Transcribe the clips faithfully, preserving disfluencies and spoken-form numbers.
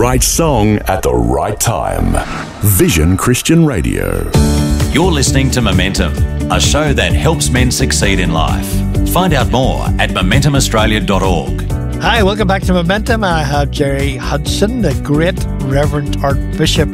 right song at the right time. Vision Christian Radio. You're listening to Momentum, a show that helps men succeed in life. Find out more at momentum australia dot org. Hi, welcome back to Momentum. I have Gerry Hudson, the great Reverend Archbishop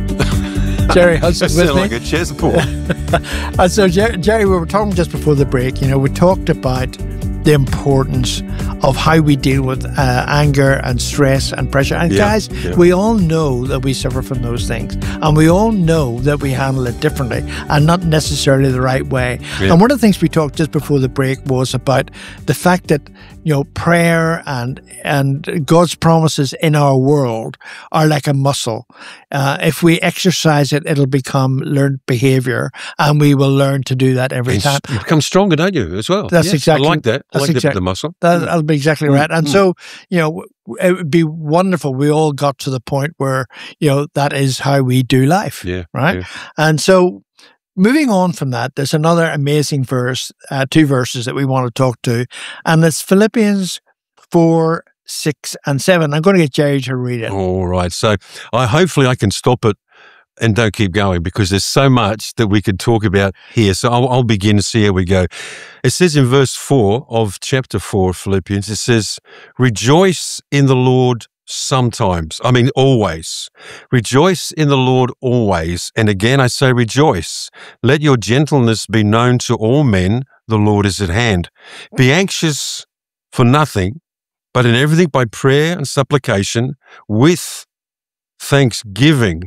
Gerry Hudson with me. Like a chessboard. And so, Gerry, Gerry, we were talking just before the break. You know, we talked about the importance of how we deal with uh, anger and stress and pressure. And Yeah, guys, yeah. we all know that we suffer from those things. And we all know that we handle it differently and not necessarily the right way. Yeah. And one of the things we talked just before the break was about the fact that, you know, prayer and and God's promises in our world are like a muscle. Uh, if we exercise it, it'll become learned behavior, and we will learn to do that every And time. you become stronger, don't you, as well? That's Yes, exactly- I like that. I that's like exact- the, the muscle. That, that'll be exactly right. And Mm. so, you know, it would be wonderful. We all got to the point where, you know, that is how we do life. Yeah. Right. yeah. And so, moving on from that, there's another amazing verse, uh, two verses that we want to talk to, and it's Philippians four, six, and seven. I'm going to get Gerry to read it. All right. So I hopefully I can stop it and don't keep going, because there's so much that we could talk about here. So I'll, I'll begin to see how we go. It says in verse four of chapter four of Philippians, it says, "Rejoice in the Lord sometimes." I mean, always. "Rejoice in the Lord always. And again, I say rejoice. Let your gentleness be known to all men. The Lord is at hand. Be anxious for nothing, but in everything by prayer and supplication with thanksgiving,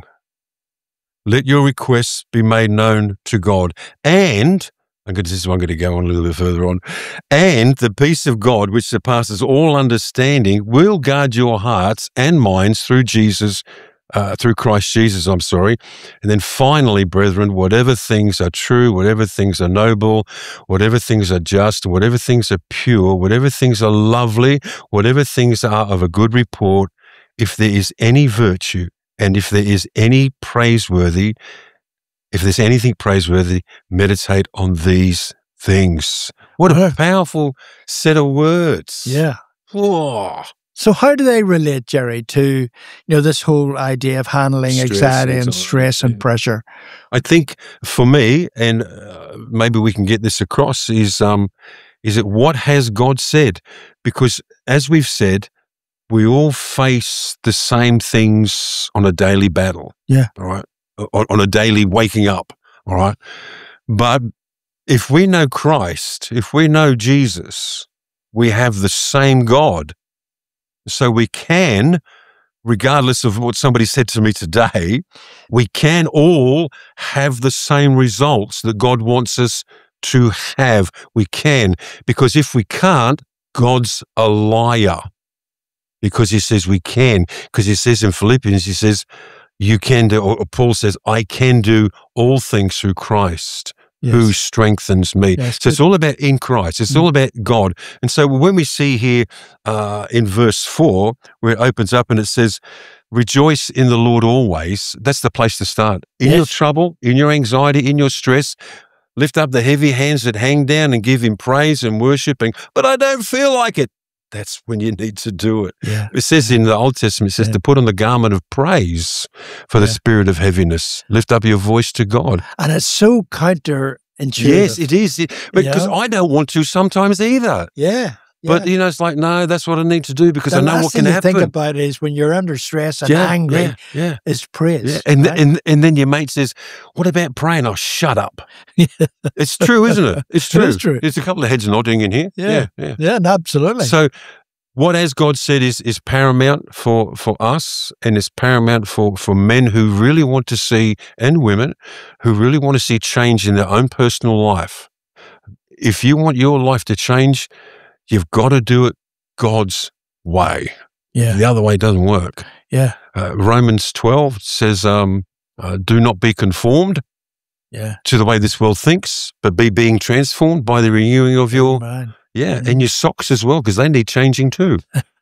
let your requests be made known to God. And, I'm going to, this is, I'm going to go on a little bit further on, and the peace of God, which surpasses all understanding, will guard your hearts and minds through Jesus, uh, through Christ Jesus, I'm sorry. And then finally, brethren, whatever things are true, whatever things are noble, whatever things are just, whatever things are pure, whatever things are lovely, whatever things are of a good report, if there is any virtue, and if there is any praiseworthy, if there's anything praiseworthy, meditate on these things. What a powerful set of words. Yeah. Whoa. So how do they relate, Gerry, to, you know, this whole idea of handling Stress, anxiety and anxiety, stress and yeah. pressure? I think for me, and uh, maybe we can get this across, is um, is it what has God said? Because as we've said, we all face the same things on a daily battle. Yeah. All right. On, on a daily waking up. All right. But if we know Christ, if we know Jesus, we have the same God. So we can, regardless of what somebody said to me today, we can all have the same results that God wants us to have. We can, because if we can't, God's a liar. Because he says we can, because he says in Philippians, he says, you can do, or Paul says, I can do all things through Christ Yes. who strengthens me. Yes, so it's good. all about in Christ. It's Mm. all about God. And so when we see here uh, in verse four, where it opens up and it says, rejoice in the Lord always, that's the place to start. In Yes. your trouble, in your anxiety, in your stress, lift up the heavy hands that hang down and give him praise and worshiping. But I don't feel like it. That's when you need to do it. Yeah. It says in the Old Testament, it says Yeah. to put on the garment of praise for the Yeah. spirit of heaviness. Lift up your voice to God. And it's so counterintuitive. Yes, it is. It- Because know? I don't want to sometimes either. Yeah. But, yeah. you know, it's like, no, that's what I need to do because the I know last what thing can you happen. think about is when you're under stress and yeah, angry, yeah, yeah. is praise. Yeah. And, right? and and then your mate says, what about praying? Oh, shut up. It's true, isn't it? It's It true. is true. There's a couple of heads nodding in here. Yeah. Yeah, yeah. yeah, no, absolutely. So what, as God said, is is paramount for, for us, and is paramount for, for men who really want to see, and women who really want to see change in their own personal life. If you want your life to change, you've got to do it God's way. yeah, The other way doesn't work. yeah, Uh, Romans twelve says, um, uh, do not be conformed yeah. to the way this world thinks, but be being transformed by the renewing of your, Man. yeah, Mhm. and your socks as well, because they need changing too.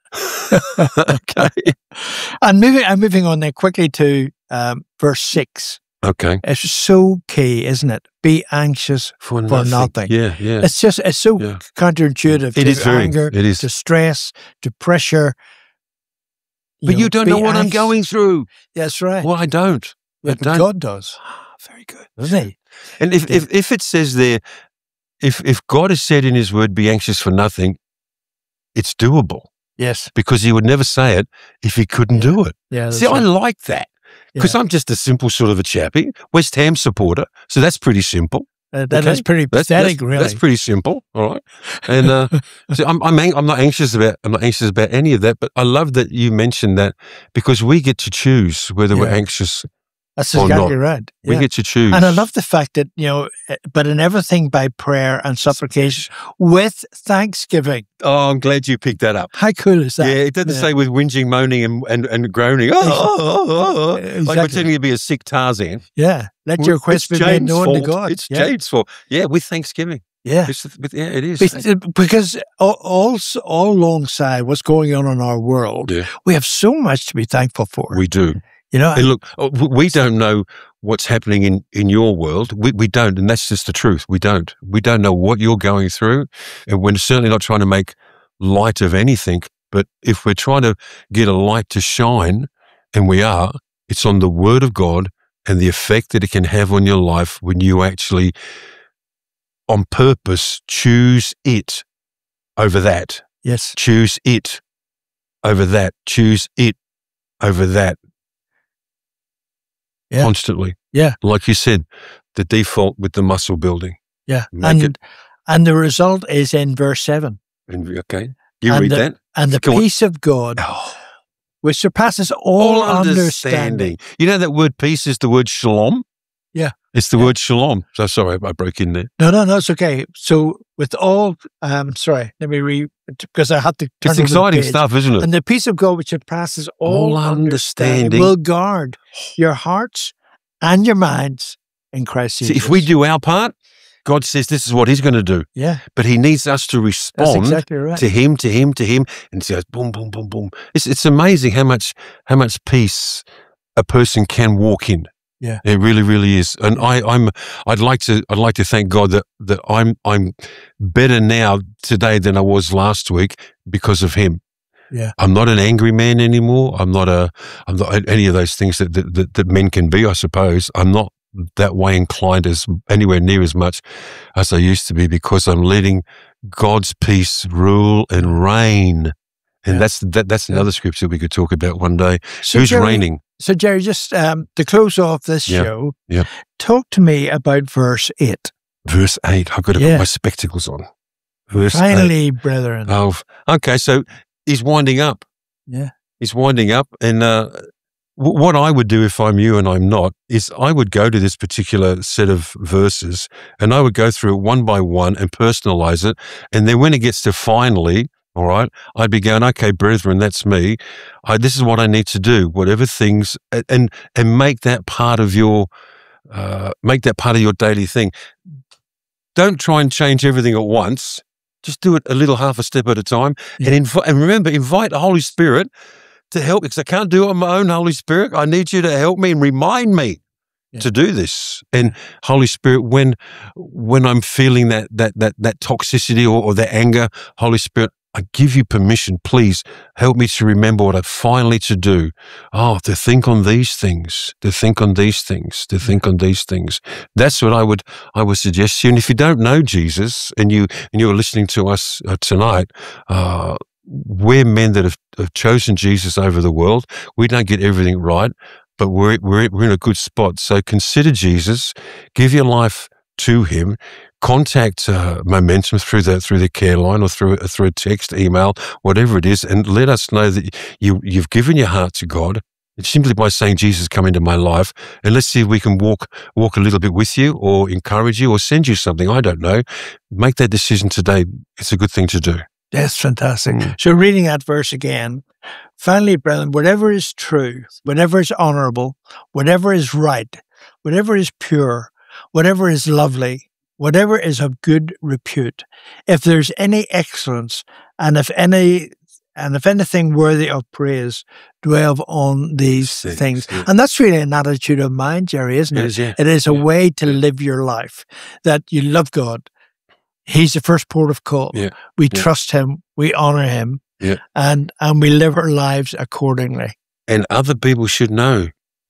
Okay. And moving, I'm moving on then quickly to um, verse six. Okay. It's so key, isn't it? Be anxious For for nothing. Yeah, yeah. It's just, it's so Yeah. counterintuitive It to is very- anger, it is. to stress, to pressure. but know, you don't be know what I'm anxious. going through. That's right. Well, I don't. Yeah, I but don't. God does, Very good. doesn't He? And if, if, if it says there, if, if God has said in his word, be anxious for nothing, it's doable Yes. because he would never say it if he couldn't Yeah. do it. Yeah. That's See, I right. like that because Yeah. I'm just a simple sort of a chappy, West Ham supporter. So that's pretty simple. Uh, that Okay. is pretty That's, pathetic, that's, really. that's pretty simple. All right. And uh, so I'm, I'm, ang- I'm not anxious about, I'm not anxious about any of that, but I love that you mentioned that because we get to choose whether we're Yeah. anxious. That's or exactly not. right. We Yeah. get to choose. And I love the fact that, you know, uh, but in everything by prayer and supplication with thanksgiving. Oh, I'm glad you picked that up. How cool is that? Yeah, it doesn't Yeah. say with whinging, moaning, and and, and groaning. Oh, oh, oh, oh, oh. Like Exactly. pretending to be a sick Tarzan. Yeah. Let your request be It's made James' known fault. to God. It's yeah. James' fault. Yeah, with Thanksgiving. Yeah. It's, with- yeah, it is. Be- Because all, all, all alongside what's going on in our world, Yeah. we have so much to be thankful for. We do. you know, And look, oh, w- we don't know what's happening in, in your world. We we don't, and that's just the truth. We don't. We don't know what you're going through, and we're certainly not trying to make light of anything. But if we're trying to get a light to shine, and we are, it's on the Word of God and the effect that it can have on your life when you actually, on purpose, choose it over that. yes, Choose it over that. Choose it over that. Yeah. Constantly. Yeah. Like you said, the default with the muscle building. yeah, Make and it- and the result is in verse seven, And okay. You And read the- that? and the Go on. peace of God, Oh, which surpasses all, all understanding. understanding. You know that word peace is the word shalom? Yeah. It's the Yeah. word shalom. So sorry, I broke in there. No, no, no, it's okay. So with all, um, sorry, let me read because I had to. Turn It's over the exciting page. stuff, isn't it? And the peace of God, which surpasses all, All understanding, understanding. will guard your hearts and your minds in Christ See, Jesus. if we do our part, God says this is what he's going to do. yeah, But he needs us to that's respond exactly right. to him, to him, to him, and it goes boom, boom, boom, boom. It's it's amazing how much how much peace a person can walk in. Yeah. It really, really is. And I, I'm I'd like to I'd like to thank God that, that I'm I'm better now today than I was last week because of him. Yeah. I'm not an angry man anymore. I'm not a I'm not any of those things that that, that, that men can be, I suppose. I'm not that way inclined as anywhere near as much as I used to be because I'm letting God's peace rule and reign. And Yeah. that's that, that's another scripture we could talk about one day. So Who's Jerry, reigning? So Jerry, just um, to close off this Yeah, show, yeah. talk to me about verse eight. Verse eight. I've got to Yeah. put my spectacles on. Verse eight. Finally, brethren. Oh, okay. So he's winding up. Yeah. He's winding up. And uh, w- what I would do if I'm you and I'm not is I would go to this particular set of verses and I would go through it one by one and personalize it. And then when it gets to finally, all right, I'd be going, okay, brethren, that's me. I, this is what I need to do, whatever things, and and, and make that part of your, uh, make that part of your daily thing. Don't try and change everything at once. Just do it a little half a step at a time. Yeah. And, inv- and remember, invite the Holy Spirit to help because I can't do it on my own, Holy Spirit. I need you to help me and remind me Yeah. to do this. And Holy Spirit, when when I'm feeling that that that that toxicity or, or that anger, Holy Spirit, I give you permission. Please help me to remember what I finally to do. Oh, to think on these things, to think on these things, to think on these things. That's what I would I would suggest to you. And if you don't know Jesus and you and you're listening to us uh, tonight, uh, we're men that have, have chosen Jesus over the world. We don't get everything right, but we're we're we're in a good spot. So consider Jesus. Give your life to him. Contact uh, Momentum through the through the care line or through through a text, email, whatever it is, and let us know that you you've given your heart to God. It's simply by saying, "Jesus, come into my life," and let's see if we can walk walk a little bit with you, or encourage you, or send you something. I don't know. Make that decision today. It's a good thing to do. That's fantastic. Mm. So reading that verse again, finally, brethren, whatever is true, whatever is honorable, whatever is right, whatever is pure, whatever is lovely, whatever is of good repute, if there's any excellence, and if any, and if anything worthy of praise, dwell on these Things, things. yeah. And that's really an attitude of mind, Jerry, isn't It it? is, yeah. It is a Yeah. way to live your life, that you love God. He's the first port of call. Yeah. We Yeah. trust him. We honor him. Yeah. and and we live our lives accordingly. And other people should know.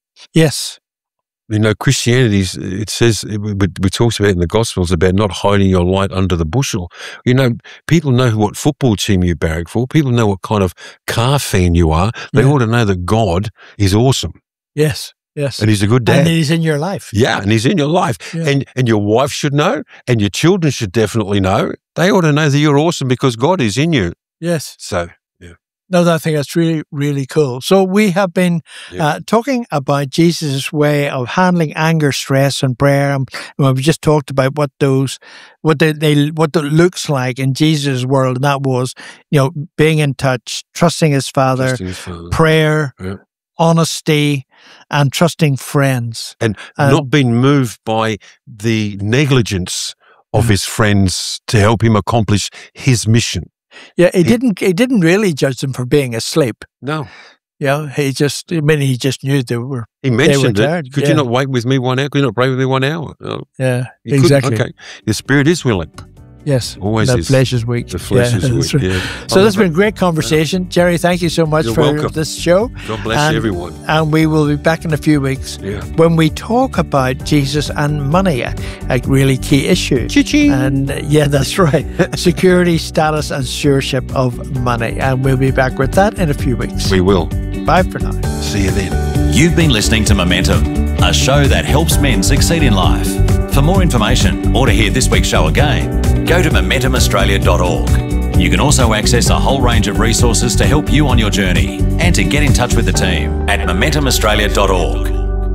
Yes. You know, Christianity, it says, it, we, we talks about in the Gospels about not hiding your light under the bushel. You know, people know what football team you barrack for. People know what kind of car fan you are. They Yeah. ought to know that God is awesome Yes. Yes. and He's a good dad. And he's in your life. Yeah, and He's in your life. Yeah. And and your wife should know, and your children should definitely know. They ought to know that you're awesome because God is in you. Yes. So, No, I think that's really, really cool. So we have been Yeah. uh, talking about Jesus' way of handling anger, stress, and prayer. And well, we just talked about what those, what they, they what it looks like in Jesus' world, and that was, you know, being in touch, trusting His Father, trusting His Father. prayer, Yeah. honesty, and trusting friends. And Um, not being moved by the negligence of Mm. his friends to help him accomplish his mission. Yeah, he didn't. He didn't really judge them for being asleep. No. You know, he just. I mean, he just knew they were. He mentioned it. tired, Could yeah. you not wait with me one hour? Could you not pray with me one hour? Oh, Yeah, he couldn't. exactly. Okay. Your spirit is willing. Yes, Always the is. flesh is weak. The flesh Yeah, is that's weak. right. Yeah. So Oh, this has been a great conversation. Jerry, thank you so much You're for welcome. this show. God bless And- everyone. And we will be back in a few weeks Yeah. when we talk about Jesus and money, a, a really key issue. Cha-ching. And uh, yeah, that's right. Security, status, and stewardship of money. And we'll be back with that in a few weeks. We will. Bye for now. See you then. You've been listening to Momentum, a show that helps men succeed in life. For more information or to hear this week's show again, go to momentum australia dot org. You can also access a whole range of resources to help you on your journey and to get in touch with the team at momentum australia dot org.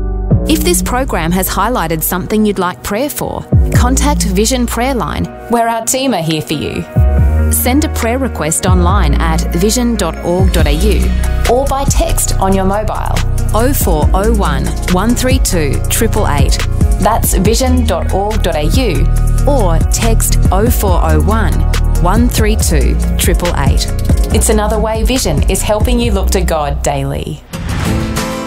If this program has highlighted something you'd like prayer for, contact Vision Prayer Line, where our team are here for you. Send a prayer request online at vision dot org dot a u or by text on your mobile oh four oh one, one three two, eight eight eight. That's vision dot org dot a u or text oh four oh one, one three two, eight eight eight. It's another way Vision is helping you look to God daily.